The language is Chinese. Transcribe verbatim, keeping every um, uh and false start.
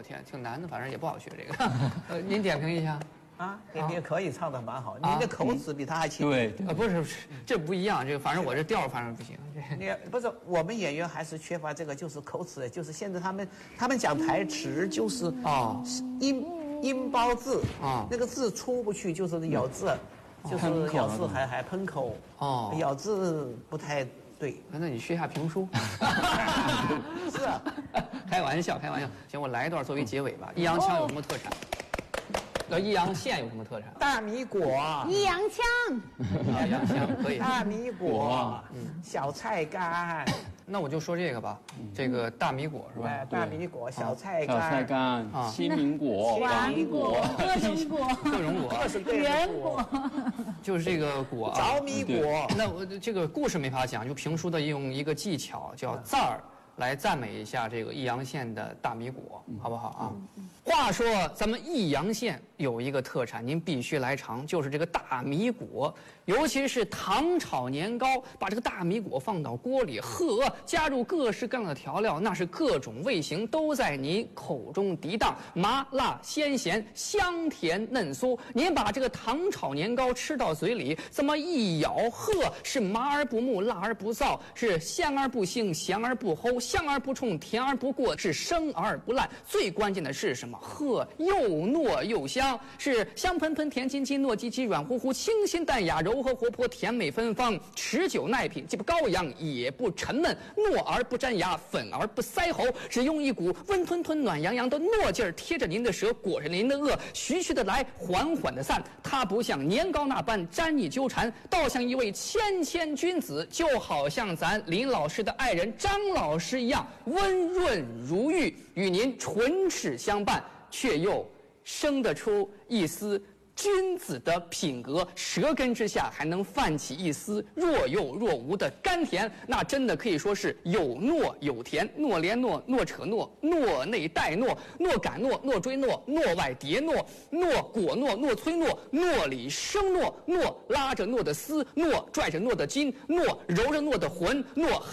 天，挺难的，反正也不好学这个。呃，您点评一下。 啊，点评可以，唱的蛮好，您的口齿比他还清。 对， 呃，不是，不是，这不一样，这个反正我这调反正不行。 你不是我们演员还是缺乏这个，就是口齿，就是现在他们他们讲台词就是哦， 音音包字啊， 那个字出不去，就是咬字，就是咬字还还喷口哦， 咬字不太对。 那你学一下评书。 是啊， 开玩笑，开玩笑。行，我来一段作为结尾吧。易烊千有什么特产？呃，易烊县有什么特产？ 大米果。 易烊枪。 易烊千可以。 大米果，嗯，小菜干。 那我就说这个吧，这个大米果是吧？ 大米果、小菜干、 小菜干、青苹果、 黄果、各种果、 各种果、 各种圆果， 就是这个果啊。 着米果。 那我这个故事没法讲，就评书的用一个技巧叫赞儿。来赞美一下这个易阳县的大米果，好不好啊？话说咱们易阳县有一个特产，您必须来尝，就是这个大米果，尤其是糖炒年糕，把这个大米果放到锅里，呵，加入各式各样的调料，那是各种味型都在您口中涤荡，麻辣鲜咸，香甜嫩酥。您把这个糖炒年糕吃到嘴里，这么一咬，呵，是麻而不木，辣而不燥，是香而不腥，咸而不齁。香而不冲，甜而不过，是生而不烂。最关键的是什么？呵，又糯又香，是香喷喷、甜津津、糯叽叽、软乎乎、清新淡雅、柔和活泼、甜美芬芳，持久耐品，既不高扬也不沉闷，糯而不粘牙，粉而不塞喉，是用一股温吞吞、暖洋洋的糯劲儿贴着您的舌，裹着您的颚，徐徐的来，缓缓的散。它不像年糕那般粘腻纠缠，倒像一位谦谦君子，就好像咱林老师的爱人张老师一样温润如玉，与您唇齿相伴，却又生得出一丝君子的品格，舌根之下还能泛起一丝若有若无的甘甜，那真的可以说是有糯有甜，糯连糯，糯扯糯，糯内带糯，糯感糯，糯追糯，糯外叠糯，糯果糯，糯催糯，糯里生糯，糯拉着糯的丝，糯拽着糯的筋，糯揉着糯的魂，糯